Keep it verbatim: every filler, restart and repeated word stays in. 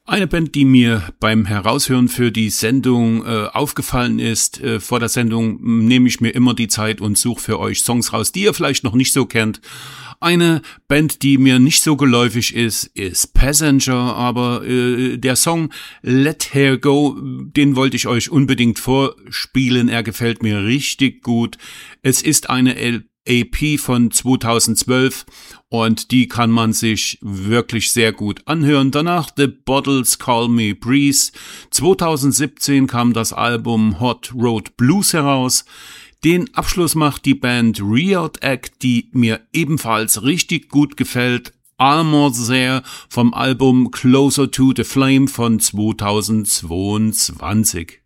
Eine Band, die mir beim Heraushören für die Sendung äh, aufgefallen ist, äh, vor der Sendung nehme ich mir immer die Zeit und suche für euch Songs raus, die ihr vielleicht noch nicht so kennt. Eine Band, die mir nicht so geläufig ist, ist Passenger, aber äh, der Song Let Her Go, den wollte ich euch unbedingt vorspielen. Er gefällt mir richtig gut. Es ist eine L A P von zweitausendzwölf und die kann man sich wirklich sehr gut anhören. Danach The Bottles Call Me Breeze. zweitausendsiebzehn kam das Album Hot Road Blues heraus. Den Abschluss macht die Band Riot Act, die mir ebenfalls richtig gut gefällt. Almost There vom Album Closer to the Flame von zweitausendzweiundzwanzig.